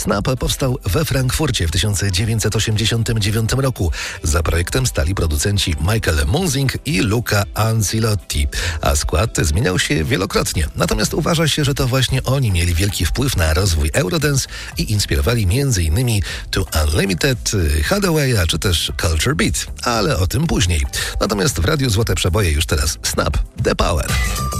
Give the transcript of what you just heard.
Snap powstał we Frankfurcie w 1989 roku. Za projektem stali producenci Michael Munzing i Luca Ancilotti, a skład zmieniał się wielokrotnie. Natomiast uważa się, że to właśnie oni mieli wielki wpływ na rozwój Eurodance i inspirowali m.in. To Unlimited, Hathawaya czy też Culture Beat, ale o tym później. Natomiast w Radiu Złote Przeboje już teraz Snap, The Power.